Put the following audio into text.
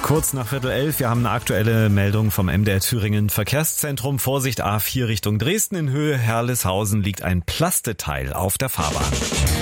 Kurz nach 10:15, wir haben eine aktuelle Meldung vom MDR Thüringen Verkehrszentrum. Vorsicht, A4 Richtung Dresden in Höhe Herleshausen liegt ein Plasteteil auf der Fahrbahn.